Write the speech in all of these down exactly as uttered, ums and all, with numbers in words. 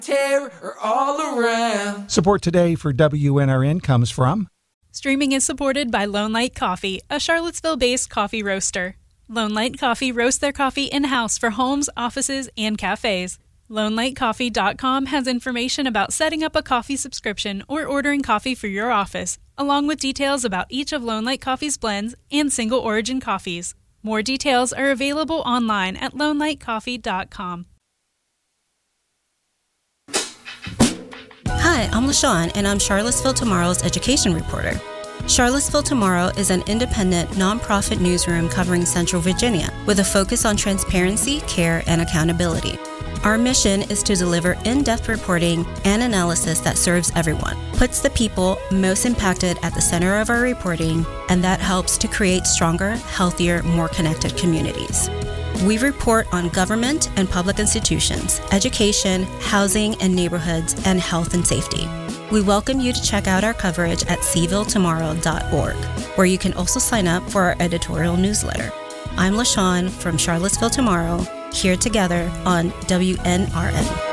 Terror all around. Support today for W N R N comes from... Streaming is supported by Lone Light Coffee, a Charlottesville-based coffee roaster. Lone Light Coffee roasts their coffee in-house for homes, offices, and cafes. lone light coffee dot com has information about setting up a coffee subscription or ordering coffee for your office, along with details about each of Lone Light Coffee's blends and single-origin coffees. More details are available online at lone light coffee dot com. Hi, I'm LaShawn, and I'm Charlottesville Tomorrow's education reporter. Charlottesville Tomorrow is an independent, nonprofit newsroom covering Central Virginia with a focus on transparency, care, and accountability. Our mission is to deliver in-depth reporting and analysis that serves everyone, puts the people most impacted at the center of our reporting, and that helps to create stronger, healthier, more connected communities. We report on government and public institutions, education, housing and neighborhoods, and health and safety. We welcome you to check out our coverage at c ville tomorrow dot org, where you can also sign up for our editorial newsletter. I'm LaShawn from Charlottesville Tomorrow, here together on W N R N.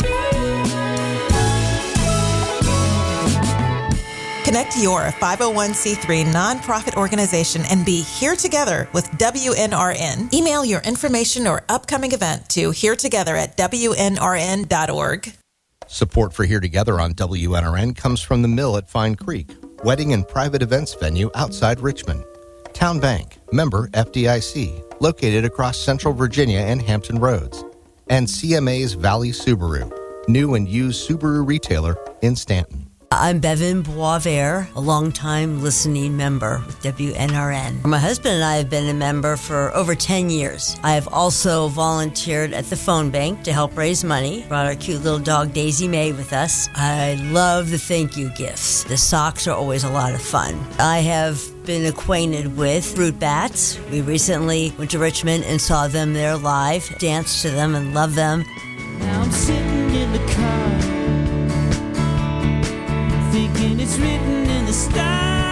Connect your five oh one c three nonprofit organization and be here together with W N R N. Email your information or upcoming event to here together at w n r n dot org. Support for Here Together on W N R N comes from the Mill at Fine Creek, wedding and private events venue outside Richmond. Town Bank, member F D I C, located across Central Virginia and Hampton Roads. And C M A's Valley Subaru, new and used Subaru retailer in Stanton. I'm Bevan Boisvert, a longtime listening member with W N R N. My husband and I have been a member for over ten years. I have also volunteered at the phone bank to help raise money. Brought our cute little dog Daisy May with us. I love the thank you gifts. The socks are always a lot of fun. I have been acquainted with Fruit Bats. We recently went to Richmond and saw them there live, danced to them and loved them. Now I'm sitting in the car, thinking it's written in the stars.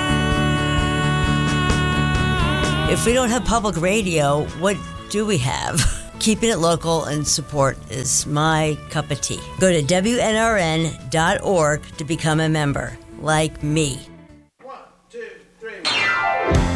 If we don't have public radio, what do we have? Keeping it local and support is my cup of tea. Go to w n r n dot org to become a member, like me.